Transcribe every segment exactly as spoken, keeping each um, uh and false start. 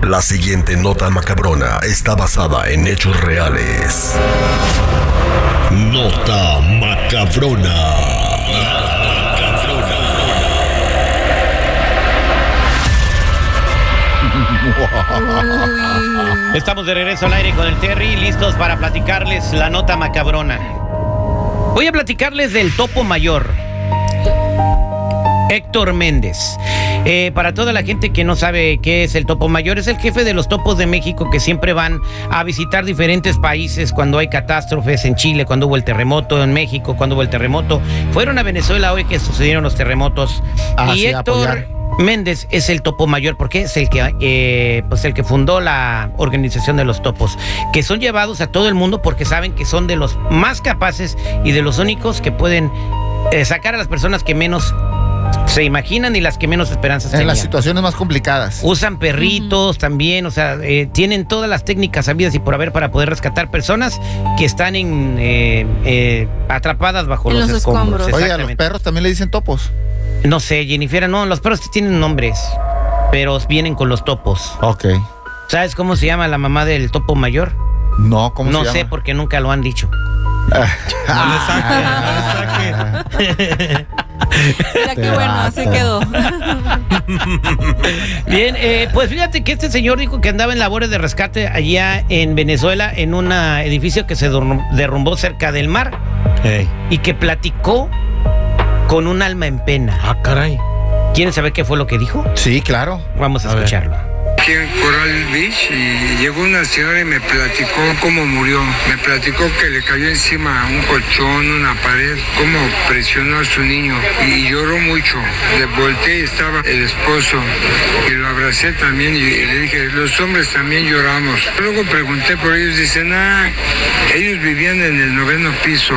La siguiente nota macabrona está basada en hechos reales. Nota macabrona. Estamos de regreso al aire con el Terry, listos para platicarles la nota macabrona. Voy a platicarles del topo mayor, Héctor Méndez. Eh, para toda la gente que no sabe qué es el topo mayor, es el jefe de los topos de México que siempre van a visitar diferentes países cuando hay catástrofes. En Chile, cuando hubo el terremoto, en México, cuando hubo el terremoto. Fueron a Venezuela hoy que sucedieron los terremotos. Ah, y sí, Héctor apoyar. Méndez es el topo mayor porque es el que, eh, pues el que fundó la organización de los topos, que son llevados a todo el mundo porque saben que son de los más capaces y de los únicos que pueden eh, sacar a las personas que menos se imaginan y las que menos esperanzas En tenían. las situaciones más complicadas. Usan perritos uh-huh. también, o sea, eh, tienen todas las técnicas habidas y por haber para poder rescatar personas que están en eh, eh, atrapadas bajo en los, los escombros. escombros. Oye, a los perros también le dicen topos. No sé, Jennifer, no, los perros tienen nombres, pero vienen con los topos. Ok. ¿Sabes cómo se llama la mamá del topo mayor? No, ¿cómo no se llama? No sé, porque nunca lo han dicho. No le saque, no le saque. Será que bueno, así quedó. Bien, eh, pues fíjate que este señor dijo que andaba en labores de rescate allá en Venezuela, en un edificio que se derrumbó cerca del mar. Hey. Y que platicó con un alma en pena. Ah, caray. ¿Quieren saber qué fue lo que dijo? Sí, claro. Vamos a, a escucharlo. Ver. Aquí en Coral Beach y llegó una señora y me platicó cómo murió. Me platicó que le cayó encima un colchón, una pared, cómo presionó a su niño y lloró mucho. Le volteé y estaba el esposo y lo abracé también y le dije, los hombres también lloramos. Luego pregunté por ellos, dicen, ah, ellos vivían en el noveno piso.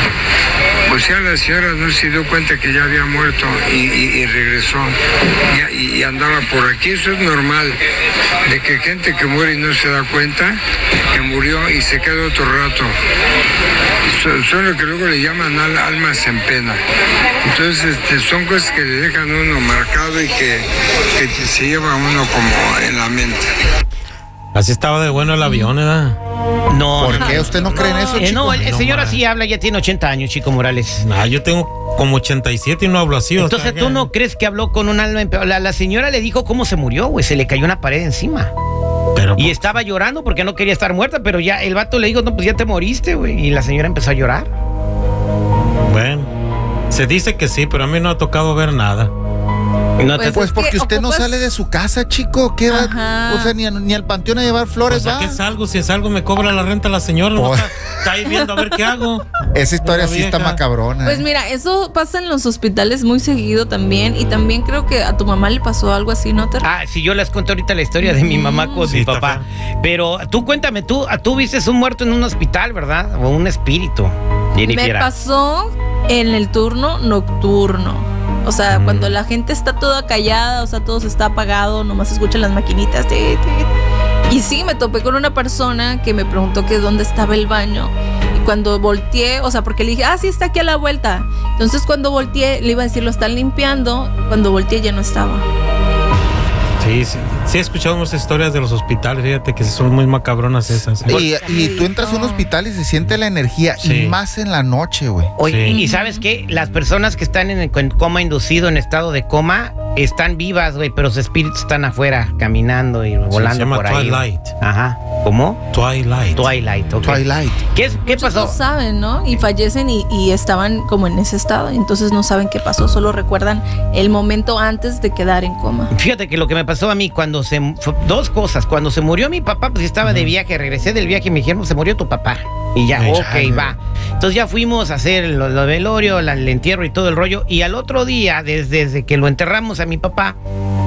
O sea, la señora no se dio cuenta que ya había muerto y, y, y regresó y, y andaba por aquí. Eso es normal, de que gente que muere y no se da cuenta que murió y se queda otro rato. Son, son lo que luego le llaman al, almas en pena. Entonces este, son cosas que le dejan a uno marcado y que, que se lleva a uno como en la mente. Así estaba de bueno el avión, ¿verdad? No. ¿Por qué? ¿Usted no cree en eso, eh, chico? No, el, el no, señor man. así habla, ya tiene ochenta años, Chico Morales. Nah, yo tengo como ochenta y siete y no hablo así. Entonces, o sea, ¿tú que... no crees que habló con un alma en pena? La, la señora le dijo cómo se murió, güey, se le cayó una pared encima. Pero, y estaba llorando porque no quería estar muerta, pero ya el vato le dijo, no, pues ya te moriste, güey. Y la señora empezó a llorar. Bueno, se dice que sí, pero a mí no ha tocado ver nada. No te... Pues, pues porque usted ocupas... no sale de su casa, chico. ¿Qué va? O sea, ni, a, ni al panteón a llevar flores, o sea, va. ¿qué salgo? Si salgo me cobra la renta la señora. Oh. ¿No? Está, está ahí viendo a ver qué hago. Esa historia sí está macabrona. Pues mira, eso pasa en los hospitales muy seguido también. Y también creo que a tu mamá le pasó algo así, ¿no? Ah, sí, yo les conté ahorita la historia de mi mamá con sí, mi papá. Pero tú cuéntame, tú, tú viste un muerto en un hospital, ¿verdad? O un espíritu. Me pasó en el turno nocturno. O sea, mm. cuando la gente está toda callada, o sea, todo se está apagado, nomás se escuchan las maquinitas. Tí, tí. Y sí, me topé con una persona que me preguntó que dónde estaba el baño. Y cuando volteé, o sea, porque le dije, ah, sí, está aquí a la vuelta. Entonces, cuando volteé, le iba a decir, lo están limpiando. Cuando volteé, ya no estaba. Sí, sí, sí he escuchado muchas historias de los hospitales, fíjate que son muy macabronas esas. ¿eh? Y, y tú entras a un hospital y se siente la energía, sí. Y más en la noche, güey. Oye, sí. ¿Y sabes qué? Las personas que están en, el, en coma inducido, en estado de coma, están vivas, güey, pero sus espíritus están afuera, caminando y volando se llama por ahí. Twilight. Ajá. ¿Cómo? Twilight. Twilight, okay. Twilight. ¿Qué, qué pasó? No saben, ¿no? Y fallecen y, y estaban como en ese estado, entonces no saben qué pasó, solo recuerdan el momento antes de quedar en coma. Fíjate que lo que me pasó a mí cuando se... Dos cosas. Cuando se murió mi papá, pues estaba uh-huh. de viaje, regresé del viaje y me dijeron, se murió tu papá. Y ya, ok, ay, va. Entonces ya fuimos a hacer lo, lo velorio, la, el entierro y todo el rollo. Y al otro día, desde, desde que lo enterramos a mi papá,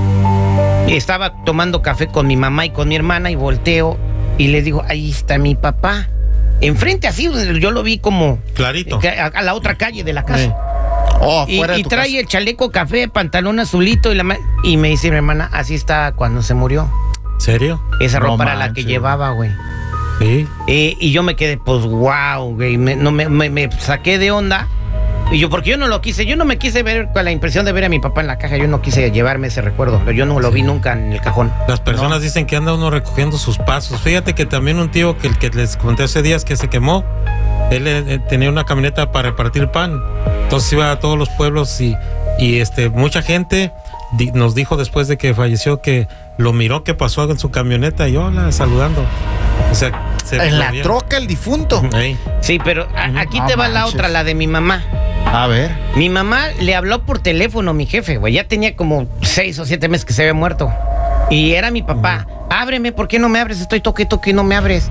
estaba tomando café con mi mamá y con mi hermana y volteo y les digo, ahí está mi papá. Enfrente así, yo lo vi como... Clarito. A, a la otra calle de la casa. Sí. Oh, y y trae casa. El chaleco café, pantalón azulito y, la, y me dice mi hermana, así está cuando se murió. ¿Serio? Esa ropa no era la que sí. llevaba, güey. Sí. Eh, y yo me quedé, pues, wow, güey. Me, no, me, me, me saqué de onda Y yo, porque yo no lo quise, yo no me quise ver con la impresión de ver a mi papá en la caja, yo no quise llevarme ese recuerdo, yo no lo vi nunca en el cajón. Las personas no. dicen que anda uno recogiendo sus pasos. Fíjate que también un tío que el que les conté hace días que se quemó, él eh, tenía una camioneta para repartir pan, entonces iba a todos los pueblos y, y este mucha gente di, nos dijo después de que falleció que lo miró que pasó en su camioneta y hola, saludando. O sea, se en la bien. troca el difunto. Ahí. Sí, pero a, aquí no te va manches. la otra, la de mi mamá. A ver. Mi mamá le habló por teléfono a mi jefe, güey. Ya tenía como seis o siete meses que se había muerto. Y era mi papá. Uh-huh. Ábreme, ¿por qué no me abres? Estoy toque, toque y no me abres.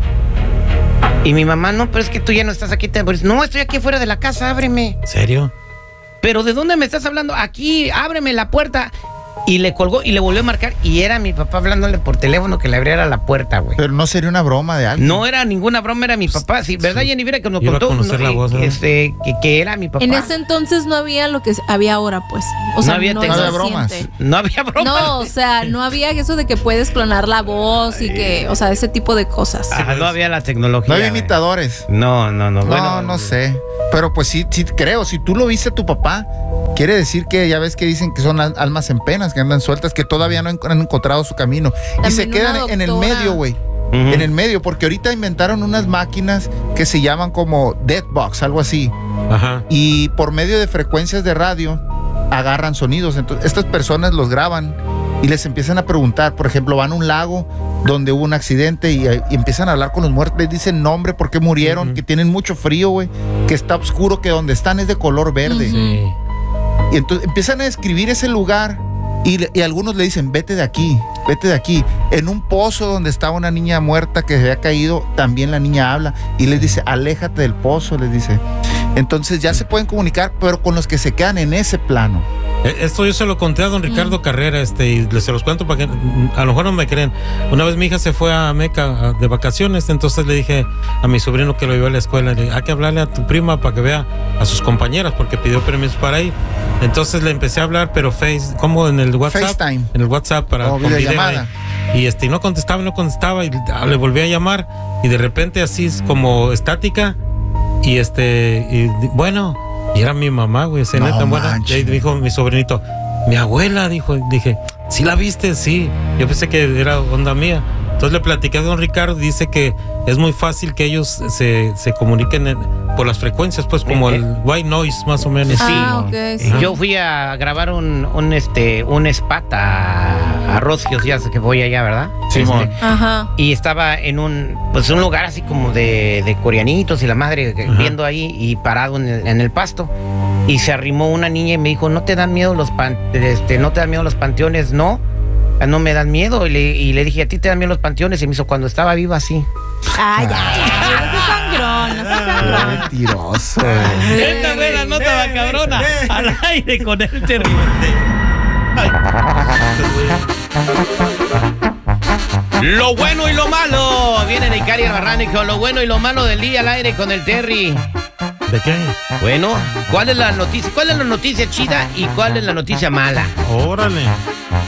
Y mi mamá, no, pero es que tú ya no estás aquí. Te... No, estoy aquí afuera de la casa, ábreme. ¿En serio? ¿Pero de dónde me estás hablando? Aquí, ábreme la puerta. Y le colgó y le volvió a marcar. Y era mi papá hablándole por teléfono que le abriera la puerta, güey. Pero no sería una broma de alguien. No era ninguna broma, era mi papá. Sí, ¿verdad, Jenny? Mira que nos Iba contó a conocer no, la voz, ¿no? este, que, que era mi papá. En ese entonces no había lo que había ahora, pues. O sea, no había, no, te- no había se bromas. siente. No había broma. No, o sea, no había eso de que puedes clonar la voz y que, o sea, ese tipo de cosas. Ah, no había la tecnología. No había güey. imitadores. No, no, no. No, Bueno, no sé. Pero pues sí, sí creo. Si tú lo viste a tu papá, quiere decir que ya ves que dicen que son al- almas en penas, que andan sueltas, que todavía no han han encontrado su camino. Y También se quedan una en el doctora. medio, güey. Ujú. En el medio, porque ahorita inventaron unas máquinas que se llaman como Deadbox, algo así. Ajá. Y por medio de frecuencias de radio agarran sonidos. Entonces, estas personas los graban y les empiezan a preguntar. Por ejemplo, van a un lago donde hubo un accidente y, y empiezan a hablar con los muertos. Les dicen nombre, por qué murieron, Ujú. que tienen mucho frío, güey, que está oscuro, que donde están es de color verde. Ujú. Sí. Y entonces empiezan a describir ese lugar y, le- y algunos le dicen, vete de aquí, vete de aquí. En un pozo donde estaba una niña muerta que se había caído, también la niña habla y les dice, aléjate del pozo, les dice. Entonces ya se pueden comunicar, pero con los que se quedan en ese plano. Eh, Esto yo se lo conté a don Ricardo Carrera, este, y les se los cuento para que mm, a lo mejor no me creen. Una vez mi hija se fue a Meca a- de vacaciones, entonces le dije a mi sobrino que lo llevó a la escuela, le dije, hay que hablarle a tu prima para que vea a sus compañeras, porque pidió permiso para ir. Entonces le empecé a hablar, pero face, como en el WhatsApp, FaceTime. en el WhatsApp para O con video, videollamada. eh. Y este, y no contestaba, no contestaba, y ah, le volví a llamar, y de repente así es como estática, y este, y di- bueno, y era mi mamá, güey, se No neta buena. manches. Y dijo mi sobrinito, mi abuela, dijo, dije, ¿sí la viste? Sí. Yo pensé que era onda mía. Entonces le platiqué a don Ricardo, dice que es muy fácil que ellos se, se comuniquen en- por las frecuencias, pues como el white noise, más o menos. Ah, ok, sí. Yo fui a grabar un, un este un spat a, a Rosquios, ya sé que voy allá, ¿verdad? Simón. Este, Ajá. y estaba en un pues un lugar así como de, de coreanitos y la madre eh, Ajá. viendo ahí y parado en el, en el pasto. Y se arrimó una niña y me dijo, ¿no te dan miedo los pan, este, no te dan miedo los panteones? No, no me dan miedo. Y le, y le dije, ¿a ti te dan miedo los panteones? Y me hizo, cuando estaba viva, sí. Ay, ay, ay, no seas sangrón, no seas sangrón. Mentiroso. Esta fue la nota va cabrona. Al aire con el terrible. Lo bueno y lo malo. Viene de Icari Barrani con lo bueno y lo malo del día al aire con el Terry. ¿De qué? Bueno, ¿cuál es la noticia? ¿Cuál es la noticia chida y cuál es la noticia mala? Órale.